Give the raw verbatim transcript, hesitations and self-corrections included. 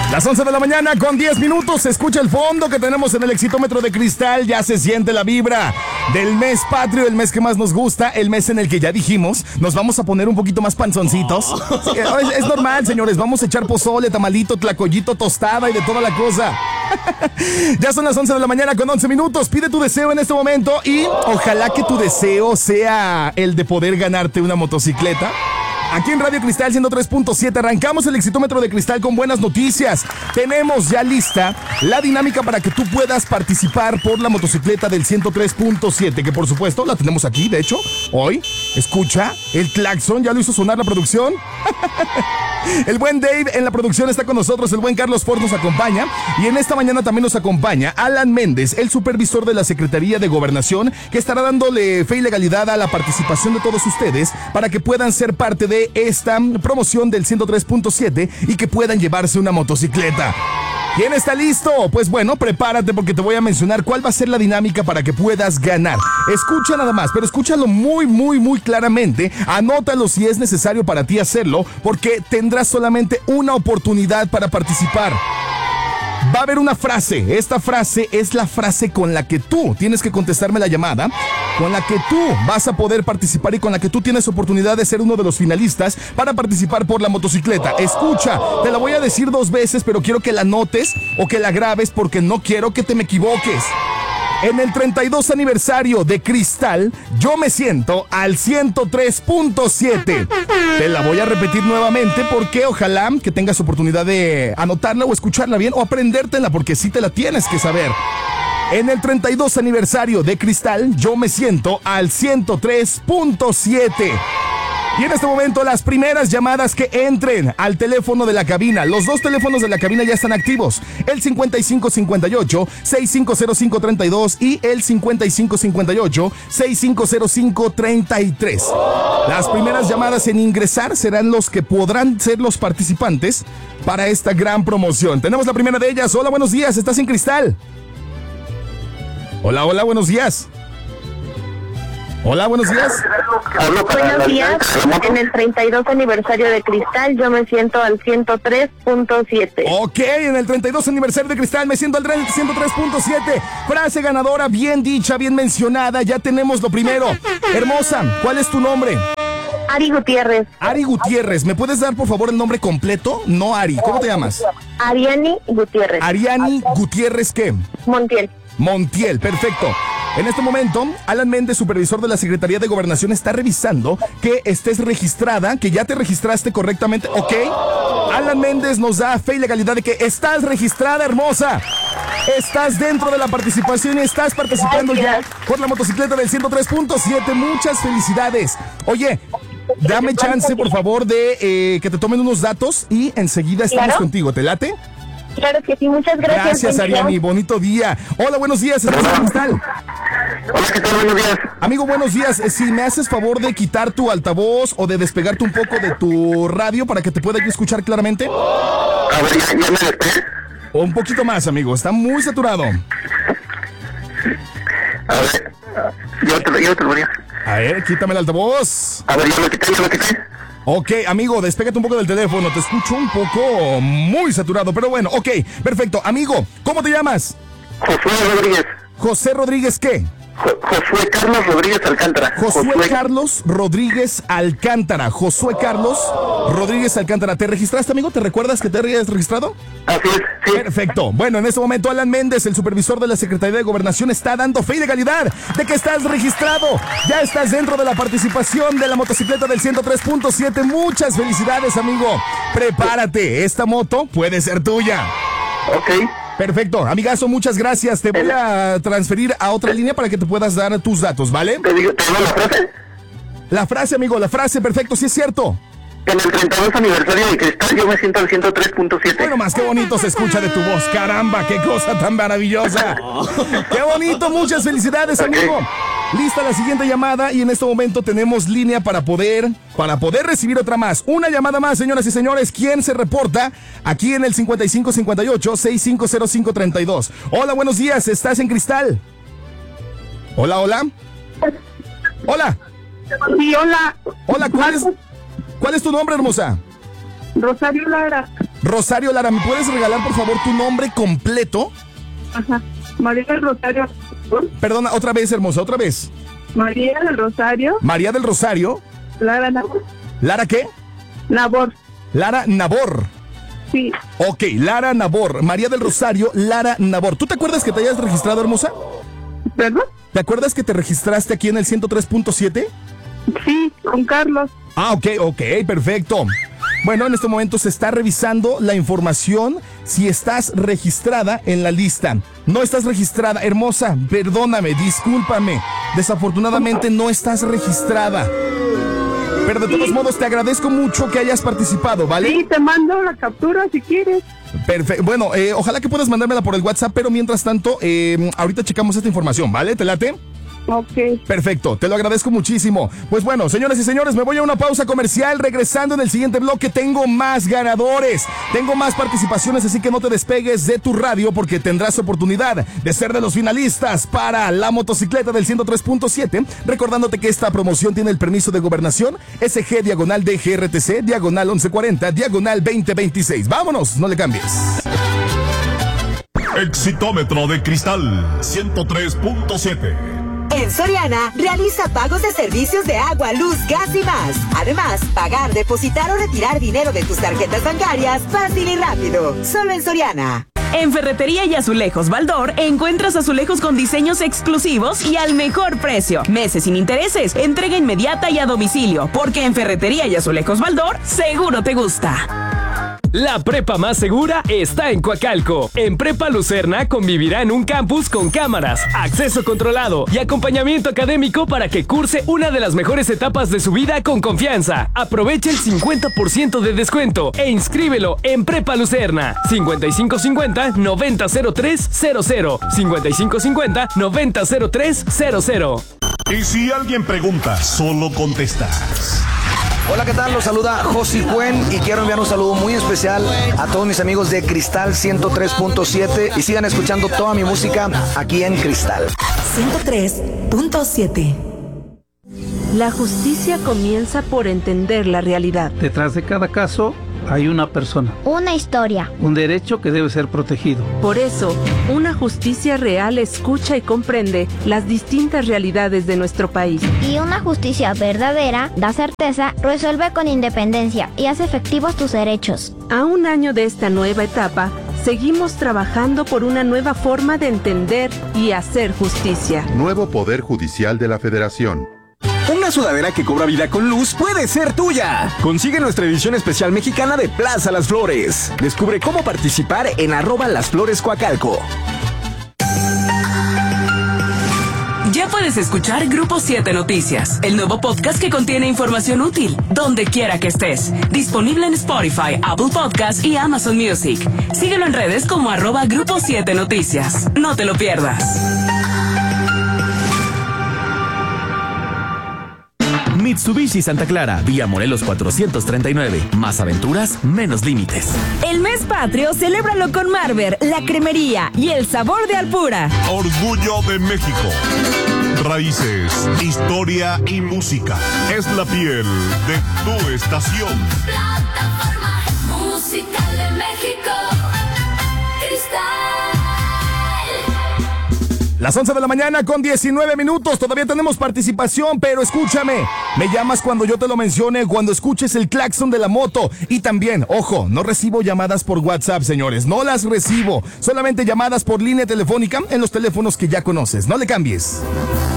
Las once de la mañana con diez minutos, se escucha el fondo que tenemos en el Exitómetro de Cristal, ya se siente la vibra del mes patrio, el mes que más nos gusta, el mes en el que ya dijimos, nos vamos a poner un poquito más panzoncitos. Sí, es, es normal, señores, vamos a echar pozole, tamalito, tlacoyito, tostada y de toda la cosa. Ya son las once de la mañana con once minutos, pide tu deseo en este momento y ojalá que tu deseo sea el de poder ganarte una motocicleta. Aquí en Radio Cristal ciento tres punto siete arrancamos el Exitómetro de Cristal con buenas noticias. Tenemos ya lista la dinámica para que tú puedas participar por la motocicleta del ciento tres punto siete, que por supuesto la tenemos aquí, de hecho, hoy. Escucha, el claxon ya lo hizo sonar la producción. El buen Dave en la producción está con nosotros, el buen Carlos Ford nos acompaña y en esta mañana también nos acompaña Alan Méndez, el supervisor de la Secretaría de Gobernación, que estará dándole fe y legalidad a la participación de todos ustedes para que puedan ser parte de esta promoción del ciento tres punto siete y que puedan llevarse una motocicleta. ¿Quién está listo? Pues bueno, prepárate porque te voy a mencionar cuál va a ser la dinámica para que puedas ganar. Escucha nada más, pero escúchalo muy, muy, muy claramente. Anótalo si es necesario para ti hacerlo, porque tendrás solamente una oportunidad para participar. Va a haber una frase. Esta frase es la frase con la que tú tienes que contestarme la llamada, con la que tú vas a poder participar y con la que tú tienes oportunidad de ser uno de los finalistas para participar por la motocicleta. Escucha, te la voy a decir dos veces, pero quiero que la anotes o que la grabes porque no quiero que te me equivoques. En el treinta y dos aniversario de Cristal, yo me siento al ciento tres punto siete. Te la voy a repetir nuevamente porque ojalá que tengas oportunidad de anotarla o escucharla bien o aprendértela porque sí te la tienes que saber. En el treinta y dos aniversario de Cristal, yo me siento al ciento tres punto siete. Y en este momento las primeras llamadas que entren al teléfono de la cabina, los dos teléfonos de la cabina ya están activos, el cincuenta y cinco cincuenta y ocho, sesenta y cinco cero cinco treinta y dos y el cincuenta y cinco cincuenta y ocho, sesenta y cinco cero cinco treinta y tres. Las primeras llamadas en ingresar serán los que podrán ser los participantes para esta gran promoción. Tenemos la primera de ellas. Hola, buenos días, estás en Cristal. Hola, hola, buenos días. Hola, buenos días. Buenos días. En el treinta y dos aniversario de Cristal, yo me siento al ciento tres punto siete. Ok, en el treinta y dos aniversario de Cristal, me siento al ciento tres punto siete. Frase ganadora, bien dicha, bien mencionada. Ya tenemos lo primero. Hermosa, ¿cuál es tu nombre? Ari Gutiérrez. Ari Gutiérrez, ¿me puedes dar por favor el nombre completo? No Ari, ¿cómo te llamas? Ariani Gutiérrez. Ariani Gutiérrez, ¿qué? Montiel. Montiel, perfecto. En este momento, Alan Méndez, supervisor de la Secretaría de Gobernación, está revisando que estés registrada, que ya te registraste correctamente, ¿ok? Alan Méndez nos da fe y legalidad de que estás registrada, hermosa. Estás dentro de la participación y estás participando ya por la motocicleta del ciento tres punto siete. Muchas felicidades. Oye, dame chance, por favor, de eh, que te tomen unos datos y enseguida estamos ¿Claro? contigo. ¿Te late? Claro que sí, muchas gracias. Gracias, Ariani, bonito día. Hola, buenos días, ¿estás en Cristal? Hola, ¿qué tal? Buenos días. Amigo, buenos días. Si me haces favor de quitar tu altavoz o de despegarte un poco de tu radio para que te pueda yo escuchar claramente. A ver, ya, ya me despegué. O un poquito más, amigo, está muy saturado. A ver, yo te, yo te lo voy a... A ver, quítame el altavoz. A ver, ya lo quité, ya lo quité. Ok, amigo, despégate un poco del teléfono, te escucho un poco muy saturado, pero bueno, ok, perfecto. Amigo, ¿cómo te llamas? Josué Rodríguez. ¿José Rodríguez qué? Jo- Josué Carlos Rodríguez Alcántara. Josué, Josué Carlos Rodríguez Alcántara. Josué Carlos Rodríguez Alcántara. ¿Te registraste, amigo? ¿Te recuerdas que te habías registrado? Así es, sí. Perfecto. Bueno, en este momento Alan Méndez, el supervisor de la Secretaría de Gobernación, está dando fe y legalidad de que estás registrado. Ya estás dentro de la participación de la motocicleta del ciento tres punto siete. Muchas felicidades, amigo. Prepárate, esta moto puede ser tuya. Ok. Perfecto, amigazo, muchas gracias. Te voy a transferir a otra línea para que te puedas dar tus datos, ¿vale? ¿Te digo, te digo la frase? La frase, amigo, la frase, perfecto, sí es cierto. En el treinta y dos aniversario de Cristal, yo me siento al ciento tres punto siete. Bueno, más qué bonito se escucha de tu voz. Caramba, qué cosa tan maravillosa. Qué bonito, muchas felicidades, amigo. Lista la siguiente llamada y en este momento tenemos línea para poder, para poder recibir otra más. Una llamada más, señoras y señores. ¿Quién se reporta? Aquí en el cincuenta y cinco cincuenta y ocho, sesenta y cinco cero cinco treinta y dos. Hola, buenos días, ¿estás en Cristal? Hola, hola. Hola. Sí, hola. Hola, ¿cuál es, cuál es tu nombre, hermosa? Rosario Lara. Rosario Lara, ¿me puedes regalar por favor tu nombre completo? Ajá. María del Rosario. Perdona, otra vez, hermosa, otra vez. María del Rosario. María del Rosario. Lara Nabor. ¿Lara qué? Nabor. Lara Nabor. Sí. Ok, Lara Nabor. María del Rosario, Lara Nabor. ¿Tú te acuerdas que te hayas registrado, hermosa? ¿Perdón? ¿Te acuerdas que te registraste aquí en el ciento tres punto siete? Sí, con Carlos. Ah, ok, ok, perfecto. Bueno, en este momento se está revisando la información si estás registrada en la lista. No estás registrada, hermosa, perdóname, discúlpame. Desafortunadamente no estás registrada. Pero de todos sí. modos te agradezco mucho que hayas participado, ¿vale? Sí, te mando la captura si quieres. Perfecto. Bueno, eh, ojalá que puedas mandármela por el WhatsApp, pero mientras tanto, eh, ahorita checamos esta información, ¿vale? ¿Te late? Ok. Perfecto, te lo agradezco muchísimo. Pues bueno, señoras y señores, me voy a una pausa comercial. Regresando en el siguiente bloque, tengo más ganadores, tengo más participaciones, así que no te despegues de tu radio porque tendrás oportunidad de ser de los finalistas para la motocicleta del ciento tres punto siete. Recordándote que esta promoción tiene el permiso de gobernación S G diagonal D G R T C diagonal once cuarenta diagonal veinte veintiséis. Vámonos, no le cambies. Exitómetro de Cristal ciento tres punto siete. En Soriana, realiza pagos de servicios de agua, luz, gas y más. Además, pagar, depositar o retirar dinero de tus tarjetas bancarias fácil y rápido. Solo en Soriana. En Ferretería y Azulejos Baldor encuentras azulejos con diseños exclusivos y al mejor precio. Meses sin intereses, entrega inmediata y a domicilio. Porque en Ferretería y Azulejos Baldor seguro te gusta. La prepa más segura está en Coacalco. En Prepa Lucerna convivirá en un campus con cámaras, acceso controlado y acompañamiento académico para que curse una de las mejores etapas de su vida con confianza. Aprovecha el cincuenta por ciento de descuento e inscríbelo en Prepa Lucerna. cincuenta y cinco cincuenta noventa cero tres cero cero. cincuenta y cinco cincuenta noventa cero tres cero cero. Y si alguien pregunta, solo contestas. Hola, ¿qué tal? Los saluda Josi Cuen y quiero enviar un saludo muy especial a todos mis amigos de Cristal ciento tres punto siete y sigan escuchando toda mi música aquí en Cristal ciento tres punto siete. La justicia comienza por entender la realidad. Detrás de cada caso hay una persona, una historia, un derecho que debe ser protegido. Por eso, una justicia real escucha y comprende las distintas realidades de nuestro país. Y una justicia verdadera da certeza, resuelve con independencia y hace efectivos tus derechos. A un año de esta nueva etapa, seguimos trabajando por una nueva forma de entender y hacer justicia. Nuevo Poder Judicial de la Federación. Una sudadera que cobra vida con luz puede ser tuya. Consigue nuestra edición especial mexicana de Plaza Las Flores. Descubre cómo participar en arroba Las Flores Coacalco. Ya puedes escuchar Grupo siete Noticias, el nuevo podcast que contiene información útil, donde quiera que estés. Disponible en Spotify, Apple Podcasts y Amazon Music. Síguelo en redes como arroba Grupo siete Noticias. No te lo pierdas. Mitsubishi Santa Clara, vía Morelos cuatrocientos treinta y nueve. Más aventuras, menos límites. El mes patrio, celébralo con Marber, la cremería y el sabor de Alpura. Orgullo de México. Raíces, historia y música. Es la piel de tu estación. Plataforma Musical de México. Cristal. Las once de la mañana con diecinueve minutos, todavía tenemos participación, pero escúchame, me llamas cuando yo te lo mencione, cuando escuches el claxon de la moto. Y también, ojo, no recibo llamadas por WhatsApp, señores, no las recibo, solamente llamadas por línea telefónica en los teléfonos que ya conoces. No le cambies.